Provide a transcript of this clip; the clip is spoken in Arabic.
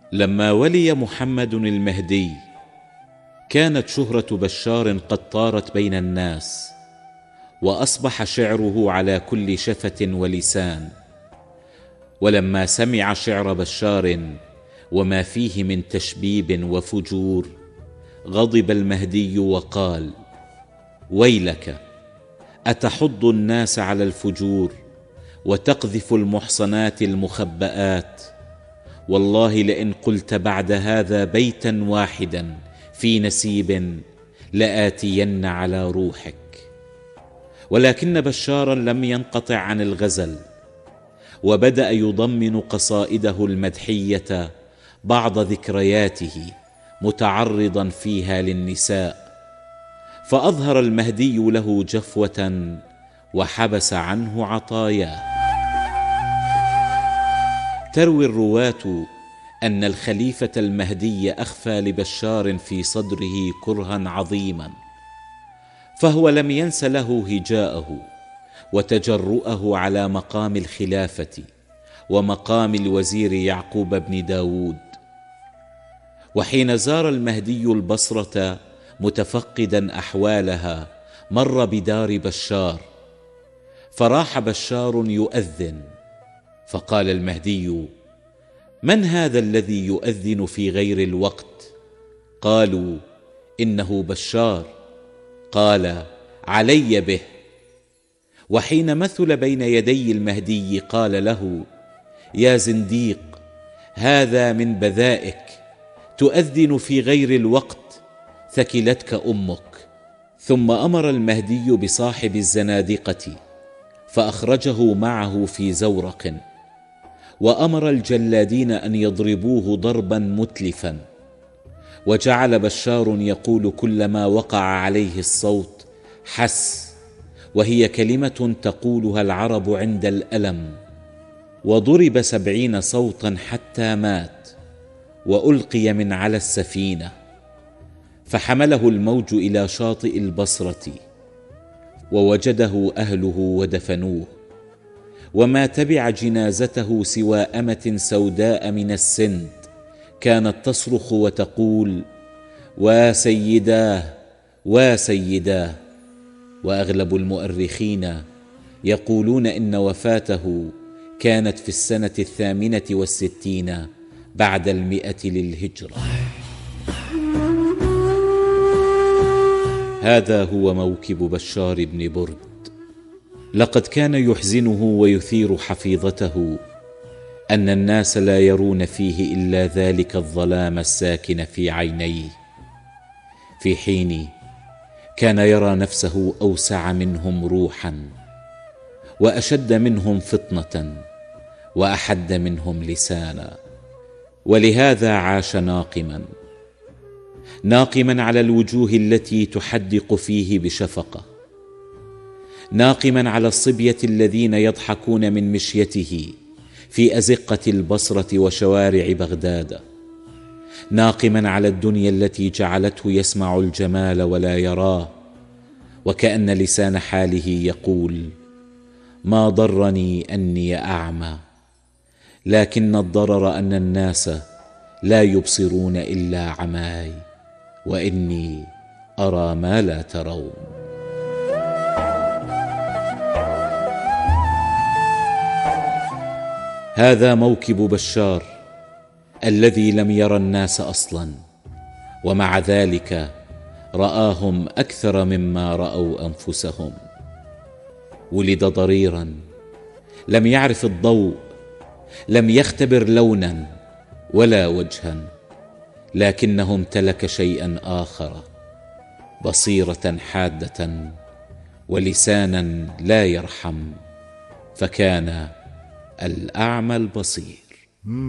لما ولي محمد المهدي كانت شهرة بشار قد طارت بين الناس، وأصبح شعره على كل شفة ولسان. ولما سمع شعر بشار وما فيه من تشبيب وفجور، غضب المهدي وقال: ويلك، أتحض الناس على الفجور وتقذف المحصنات المخبآت؟ والله لئن قلت بعد هذا بيتا واحدا في نسيب لآتين على روحك. ولكن بشارا لم ينقطع عن الغزل، وبدأ يضمن قصائده المدحية بعض ذكرياته متعرضا فيها للنساء، فأظهر المهدي له جفوة وحبس عنه عطاياه. تروي الرواة أن الخليفة المهدي أخفى لبشار في صدره كرها عظيما، فهو لم ينس له هجاءه وتجرؤه على مقام الخلافة ومقام الوزير يعقوب بن داود. وحين زار المهدي البصرة متفقدا أحوالها، مر بدار بشار، فراح بشار يؤذن، فقال المهدي: من هذا الذي يؤذن في غير الوقت؟ قالوا: إنه بشار. قال: علي به. وحين مثل بين يدي المهدي قال له: يا زنديق، هذا من بذائك، تؤذن في غير الوقت، ثكلتك أمك. ثم أمر المهدي بصاحب الزنادقة فأخرجه معه في زورق، وأمر الجلادين أن يضربوه ضربا متلفا، وجعل بشار يقول كلما وقع عليه الصوت: حس، وهي كلمة تقولها العرب عند الألم. وضرب 70 صوتا حتى مات، وألقي من على السفينة، فحمله الموج إلى شاطئ البصرة، ووجده أهله ودفنوه، وما تبع جنازته سوى أمة سوداء من السند كانت تصرخ وتقول: وسيداه وسيداه. وأغلب المؤرخين يقولون إن وفاته كانت في السنة 68 بعد 100 للهجرة. هذا هو موكب بشار بن برد. لقد كان يحزنه ويثير حفيظته أن الناس لا يرون فيه إلا ذلك الظلام الساكن في عينيه، في حين كان يرى نفسه أوسع منهم روحا، وأشد منهم فطنة، وأحد منهم لسانا. ولهذا عاش ناقما على الوجوه التي تحدق فيه بشفقة، ناقما على الصبية الذين يضحكون من مشيته في أزقة البصرة وشوارع بغداد، ناقما على الدنيا التي جعلته يسمع الجمال ولا يراه، وكأن لسان حاله يقول: ما ضرني أني أعمى، لكن الضرر أن الناس لا يبصرون إلا عماي، وإني أرى ما لا ترون. هذا موكب بشار الذي لم يرى الناس أصلا، ومع ذلك رآهم أكثر مما رأوا أنفسهم. ولد ضريرا، لم يعرف الضوء، لم يختبر لونا ولا وجها، لكنه امتلك شيئا آخر: بصيرة حادة ولسانا لا يرحم، فكان الأعمى البصير.